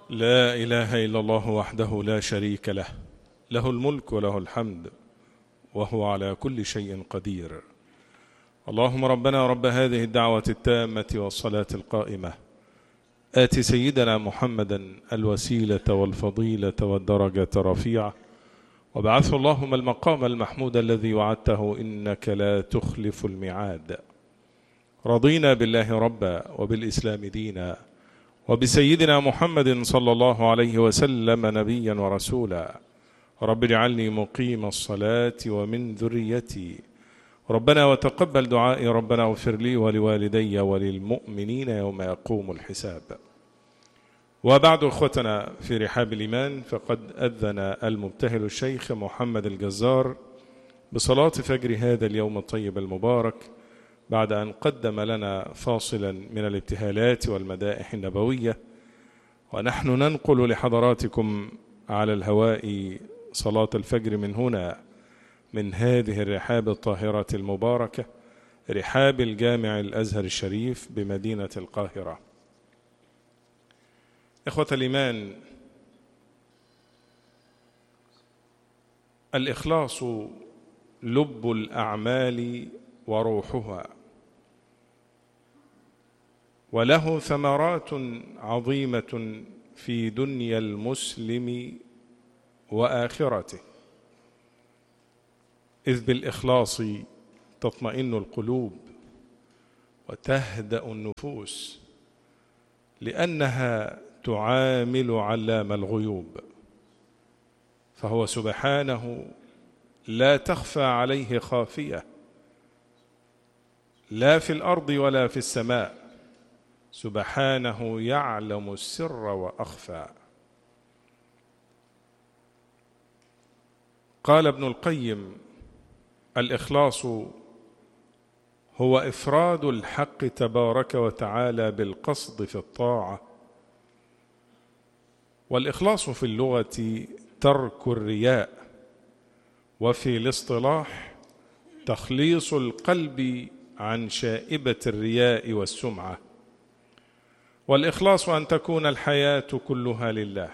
لا إله إلا الله وحده لا شريك له، له الملك وله الحمد وهو على كل شيء قدير. اللهم ربنا رب هذه الدعوة التامة والصلاة القائمة، آت سيدنا محمدا الوسيلة والفضيلة والدرجة الرفيعة، وابعثه اللهم المقام المحمود الذي وعدته إنك لا تخلف الميعاد. رضينا بالله ربا وبالإسلام دينا وبسيدنا محمد صلى الله عليه وسلم نبيا ورسولا. رب اجعلني مقيم الصلاة ومن ذريتي، ربنا وتقبل دعائي، ربنا اغفر لي ولوالدي وللمؤمنين يوم يقوم الحساب. وبعد أخوتنا في رحاب الإيمان، فقد أذن المبتهل الشيخ محمد الجزار بصلاة فجر هذا اليوم الطيب المبارك، بعد أن قدم لنا فاصلا من الابتهالات والمدائح النبوية، ونحن ننقل لحضراتكم على الهواء صلاة الفجر من هنا، من هذه الرحاب الطاهرة المباركة، رحاب الجامع الأزهر الشريف بمدينة القاهرة. إخوة الإيمان، الإخلاص لب الأعمال وروحها، وله ثمرات عظيمة في دنيا المسلم وآخرته، إذ بالإخلاص تطمئن القلوب وتهدأ النفوس، لأنها تعامل علام الغيوب، فهو سبحانه لا تخفى عليه خافية، لا في الأرض ولا في السماء، سبحانه يعلم السر وأخفى. قال ابن القيم: الإخلاص هو إفراد الحق تبارك وتعالى بالقصد في الطاعة، والإخلاص في اللغة ترك الرياء، وفي الاصطلاح تخليص القلب عن شائبة الرياء والسمعة. والإخلاص أن تكون الحياة كلها لله،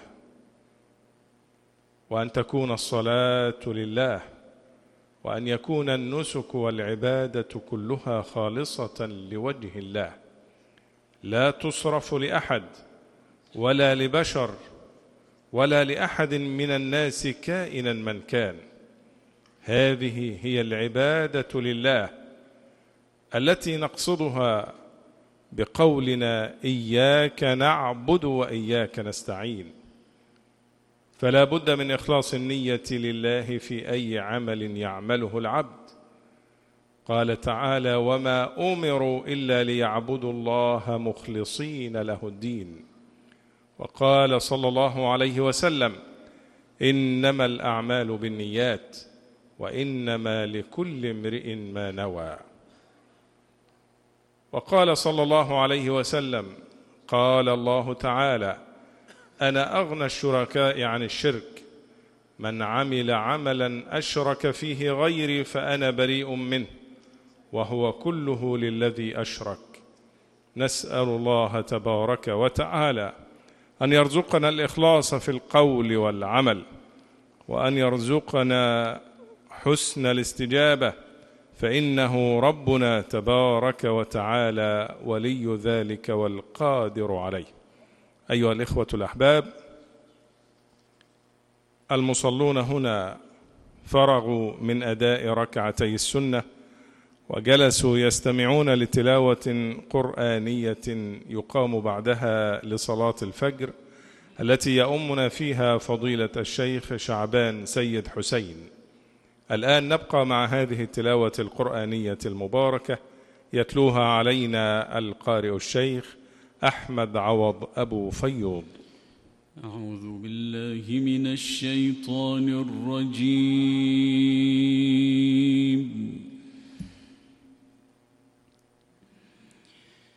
وأن تكون الصلاة لله، وأن يكون النسك والعبادة كلها خالصة لوجه الله، لا تصرف لأحد ولا لبشر ولا لأحد من الناس كائنا من كان. هذه هي العبادة لله التي نقصدها بقولنا إياك نعبد وإياك نستعين. فلا بد من إخلاص النية لله في أي عمل يعمله العبد. قال تعالى: وما أمروا إلا ليعبدوا الله مخلصين له الدين. وقال صلى الله عليه وسلم: إنما الأعمال بالنيات وإنما لكل امرئ ما نوى. وقال صلى الله عليه وسلم: قال الله تعالى: أنا أغنى الشركاء عن الشرك، من عمل عملا أشرك فيه غيري فأنا بريء منه وهو كله للذي أشرك. نسأل الله تبارك وتعالى أن يرزقنا الإخلاص في القول والعمل، وأن يرزقنا حسن الاستجابة، فإنه ربنا تبارك وتعالى ولي ذلك والقادر عليه. أيها الإخوة الأحباب، المصلون هنا فرغوا من أداء ركعتي السنة وجلسوا يستمعون لتلاوة قرآنية يقام بعدها لصلاة الفجر، التي يؤمنا فيها فضيلة الشيخ شعبان سيد حسين. الآن نبقى مع هذه التلاوة القرآنية المباركة، يتلوها علينا القارئ الشيخ أحمد عوض أبو فيوض. أعوذ بالله من الشيطان الرجيم. بسم الله الرحمن الرحيم. الحمد لله رب العالمين، والصلاة والسلام على رسول الله محمد وعلى آله وصحبه أجمعين. أما بعد، فإن أصدق الحديث كتاب الله، وخير الهدي هدي محمد صلى الله عليه وسلم، وشر الأمور محدثاتها، فإن كل محدثة بدعة، وكل بدعة ضلالة، وكل ضلالة في النار.